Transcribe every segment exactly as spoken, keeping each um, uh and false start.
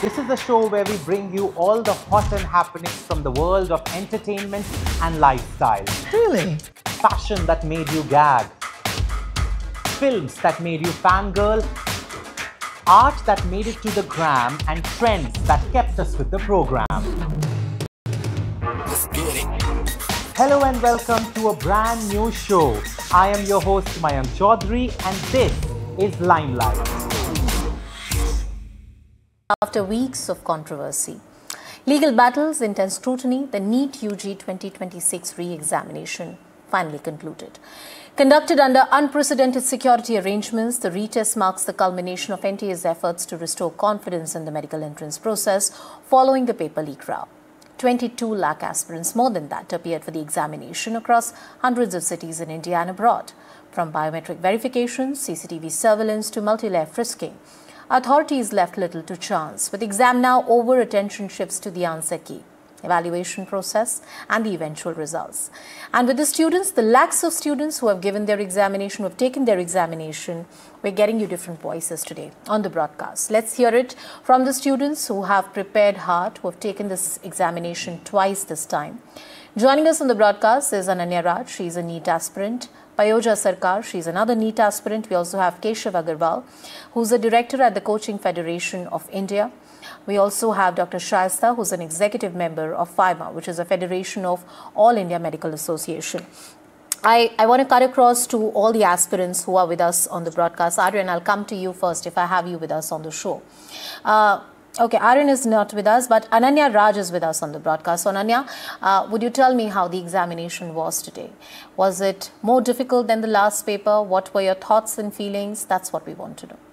This is the show where we bring you all the hot and happenings from the world of entertainment and lifestyle. Really? Fashion that made you gag. Films that made you fangirl. Art that made it to the gram, and trends that kept us with the program. Let's get it. Hello and welcome to a brand new show. I am your host Mayank Chaudhary and this is Limelight. After weeks of controversy, legal battles, intense scrutiny, the NEET U G twenty twenty-six re-examination finally concluded. Conducted under unprecedented security arrangements, the retest marks the culmination of N T A's efforts to restore confidence in the medical entrance process following the paper leak row. twenty-two lakh aspirants, more than that, appeared for the examination across hundreds of cities in India and abroad. From biometric verification, C C T V surveillance to multi-layer frisking, authorities left little to chance. With exam now over, attention shifts to the answer key, evaluation process and the eventual results. And with the students, the lakhs of students who have given their examination, who have taken their examination, we're getting you different voices today on the broadcast. Let's hear it from the students who have prepared hard, who have taken this examination twice this time. Joining us on the broadcast is Ananya Raj. She's a NEET aspirant. Payoja Sarkar, she's another NEET aspirant. We also have Keshav Agarwal, who's a director at the Coaching Federation of India. We also have Doctor Shayesta, who's an executive member of FIMA, which is a federation of All India Medical Association. I, I want to cut across to all the aspirants who are with us on the broadcast. Aryan, I'll come to you first if I have you with us on the show. Uh, okay, Aryan is not with us, but Ananya Raj is with us on the broadcast. So Ananya, uh, would you tell me how the examination was today? Was it more difficult than the last paper? What were your thoughts and feelings? That's what we want to know.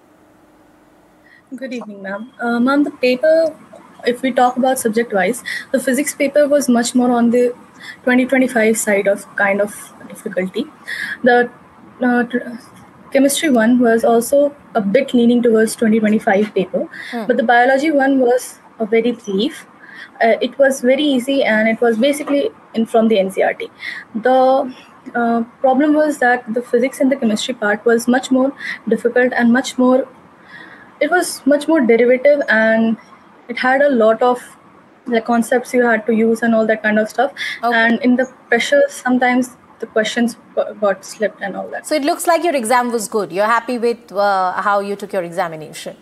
Good evening, ma'am. Uh, ma'am, the paper, if we talk about subject-wise, the physics paper was much more on the twenty twenty-five side of kind of difficulty. The uh, chemistry one was also a bit leaning towards twenty twenty-five paper, hmm. but the biology one was a very brief. Uh, it was very easy and it was basically in from the N C E R T. The uh, problem was that the physics and the chemistry part was much more difficult and much more It was much more derivative, and it had a lot of the concepts you had to use and all that kind of stuff. Okay. And in the pressure, sometimes the questions got slipped and all that. So it looks like your exam was good. You're happy with uh, how you took your examination?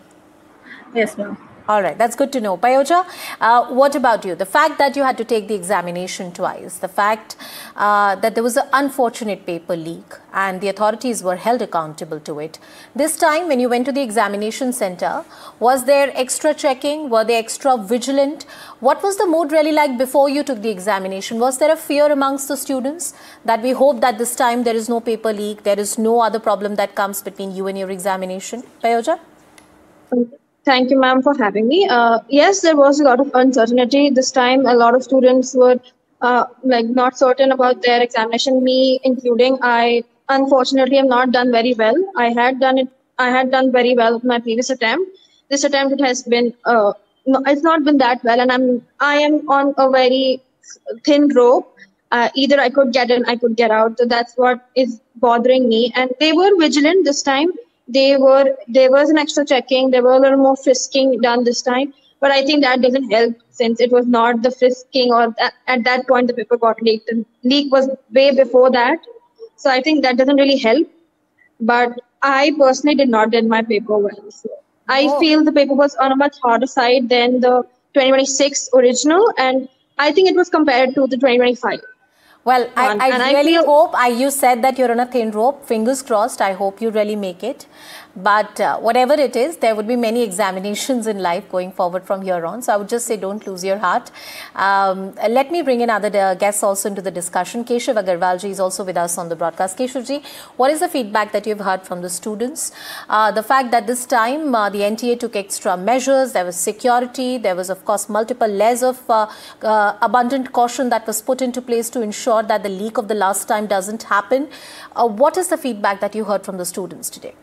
Yes, ma'am. All right, that's good to know. Payoja, uh, what about you? The fact that you had to take the examination twice, the fact uh, that there was an unfortunate paper leak and the authorities were held accountable to it. This time when you went to the examination center, was there extra checking? Were they extra vigilant? What was the mood really like before you took the examination? Was there a fear amongst the students that we hope that this time there is no paper leak, there is no other problem that comes between you and your examination? Payoja? Okay. Thank you, ma'am, for having me. Uh, yes, there was a lot of uncertainty. This time, a lot of students were uh, like not certain about their examination, me including. I unfortunately have not done very well. I had done it. I had done very well with my previous attempt. This attempt it has been. Uh, no, it's not been that well, and I'm. I am on a very thin rope. Uh, either I could get in, I could get out. So that's what is bothering me. And they were vigilant this time. They were, there was an extra checking, there were a little more frisking done this time, but I think that doesn't help since it was not the frisking or that, at that point the paper got leaked. The leak was way before that. So I think that doesn't really help, but I personally did not get my paper well. So I oh. feel the paper was on a much harder side than the twenty twenty-six original, and I think it was compared to the twenty twenty-five. Well, I, I really I hope, I, you said that you're on a thin rope, fingers crossed, I hope you really make it. But uh, whatever it is, there would be many examinations in life going forward from here on. So I would just say don't lose your heart. Um, let me bring in other uh, guests also into the discussion. Keshav Agarwal ji is also with us on the broadcast. Keshav ji, what is the feedback that you've heard from the students? Uh, the fact that this time uh, the N T A took extra measures, there was security, there was of course multiple layers of uh, uh, abundant caution that was put into place to ensure that the leak of the last time doesn't happen. Uh, what is the feedback that you heard from the students today?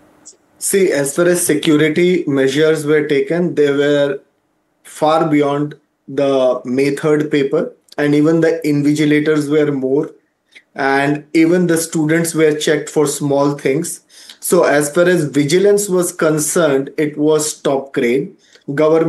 See, as far as security measures were taken, they were far beyond the May third paper, and even the invigilators were more, and even the students were checked for small things. So as far as vigilance was concerned, it was top grade. Government